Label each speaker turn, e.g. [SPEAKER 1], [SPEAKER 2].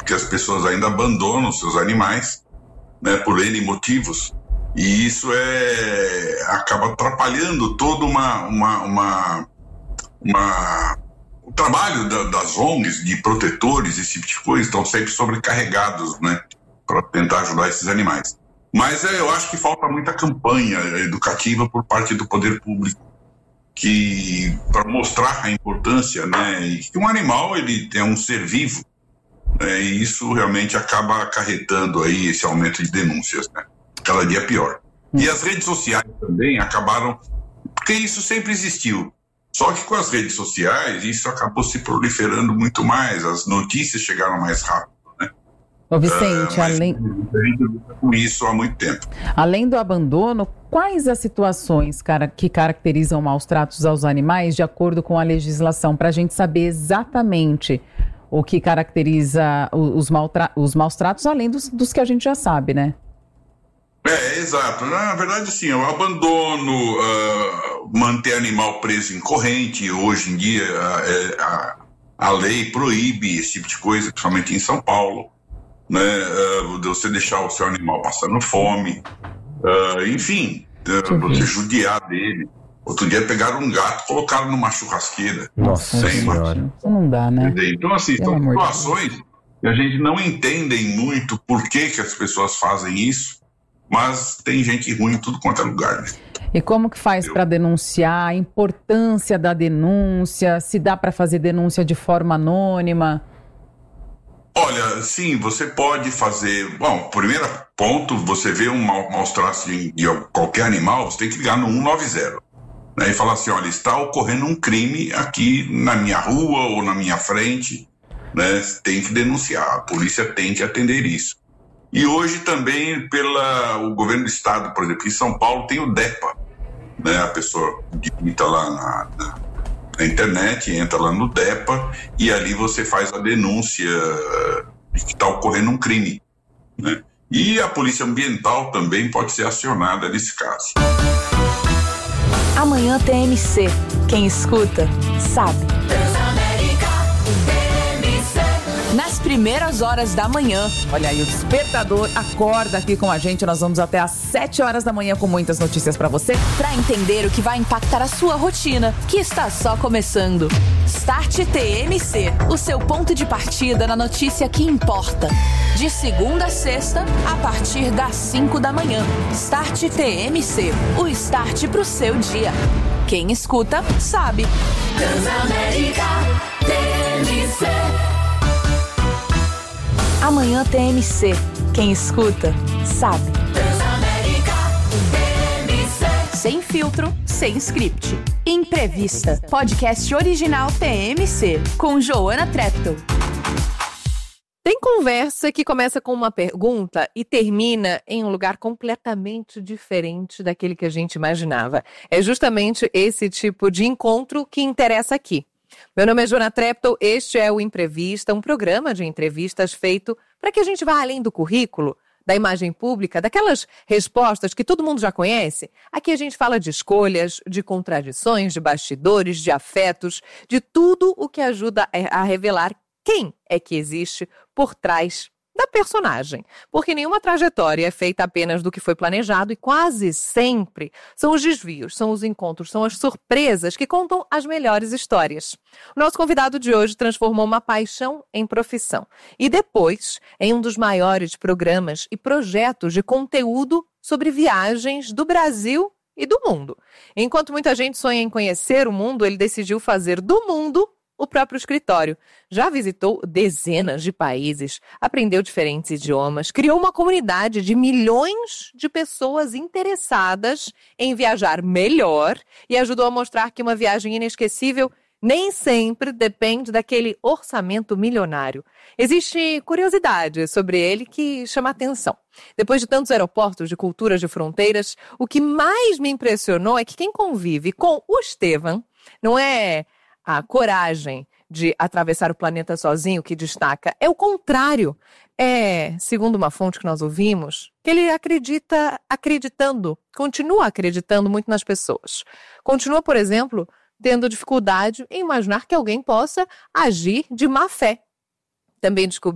[SPEAKER 1] porque as pessoas ainda abandonam seus animais, né, por N motivos, e isso acaba atrapalhando todo o trabalho das ONGs, de protetores, esse tipo de coisa, estão sempre sobrecarregados, né, para tentar ajudar esses animais. Mas eu acho que falta muita campanha educativa por parte do poder público, para mostrar a importância, né, e que um animal ele é um ser vivo, né, e isso realmente acaba acarretando aí esse aumento de denúncias, né, cada dia pior. E as redes sociais também acabaram, porque isso sempre existiu, só que com as redes sociais isso acabou se proliferando muito mais, as notícias chegaram mais rápido.
[SPEAKER 2] Ô Vicente,
[SPEAKER 1] a gente luta com isso há muito tempo.
[SPEAKER 2] Além do abandono, quais as situações que caracterizam maus tratos aos animais de acordo com a legislação, para a gente saber exatamente o que caracteriza os maus tratos, além dos que a gente já sabe, né?
[SPEAKER 1] Exato. Na verdade, sim, o abandono, manter animal preso em corrente, hoje em dia a lei proíbe esse tipo de coisa, principalmente em São Paulo. Né, de você deixar o seu animal passando fome, enfim, você judiar dele. Outro dia pegaram um gato e colocaram numa churrasqueira.
[SPEAKER 2] Nossa Senhora, isso não dá, né?
[SPEAKER 1] Então, assim, são situações que a gente não entende muito por que as pessoas fazem isso, mas tem gente ruim em tudo quanto é lugar, né?
[SPEAKER 2] E como que faz para denunciar, a importância da denúncia, se dá para fazer denúncia de forma anônima?
[SPEAKER 1] Olha, sim, você pode fazer... Bom, primeiro ponto, você vê um maus tratos de qualquer animal, você tem que ligar no 190. Né, e falar assim, olha, está ocorrendo um crime aqui na minha rua ou na minha frente, né, tem que denunciar, a polícia tem que atender isso. E hoje também o governo do estado, por exemplo, em São Paulo tem o DEPA, né, a pessoa digita lá na internet, entra lá no DEPA e ali você faz a denúncia de que está ocorrendo um crime, né? E a polícia ambiental também pode ser acionada nesse caso.
[SPEAKER 3] Amanhã TMC. Quem escuta, sabe. Nas primeiras horas da manhã.
[SPEAKER 2] Olha aí, o despertador acorda aqui com a gente. Nós vamos até às 7 horas da manhã com muitas notícias pra você.
[SPEAKER 3] Pra entender o que vai impactar a sua rotina, que está só começando. Start TMC, o seu ponto de partida na notícia que importa. De segunda a sexta, a partir das 5 da manhã. Start TMC, o start pro seu dia. Quem escuta, sabe. Transamérica TMC. Amanhã TMC. Quem escuta, sabe. Transamérica TMC. Sem filtro, sem script. Imprevista. Podcast original TMC. Com Joana Treptow.
[SPEAKER 4] Tem conversa que começa com uma pergunta e termina em um lugar completamente diferente daquele que a gente imaginava. É justamente esse tipo de encontro que interessa aqui. Meu nome é Joana Treptow, este é o Imprevista, um programa de entrevistas feito para que a gente vá além do currículo, da imagem pública, daquelas respostas que todo mundo já conhece. Aqui a gente fala de escolhas, de contradições, de bastidores, de afetos, de tudo o que ajuda a revelar quem é que existe por trás da personagem. Porque nenhuma trajetória é feita apenas do que foi planejado e quase sempre são os desvios, são os encontros, são as surpresas que contam as melhores histórias. O nosso convidado de hoje transformou uma paixão em profissão e depois em um dos maiores programas e projetos de conteúdo sobre viagens do Brasil e do mundo. Enquanto muita gente sonha em conhecer o mundo, ele decidiu fazer do mundo o próprio escritório. Já visitou dezenas de países, aprendeu diferentes idiomas, criou uma comunidade de milhões de pessoas interessadas em viajar melhor e ajudou a mostrar que uma viagem inesquecível nem sempre depende daquele orçamento milionário. Existe curiosidade sobre ele que chama atenção. Depois de tantos aeroportos de culturas de fronteiras, o que mais me impressionou é que quem convive com o Estevam não é a coragem de atravessar o planeta sozinho que destaca. É o contrário. É, segundo uma fonte que nós ouvimos, que ele continua acreditando muito nas pessoas. Continua, por exemplo, tendo dificuldade em imaginar que alguém possa agir de má fé. Também descobriu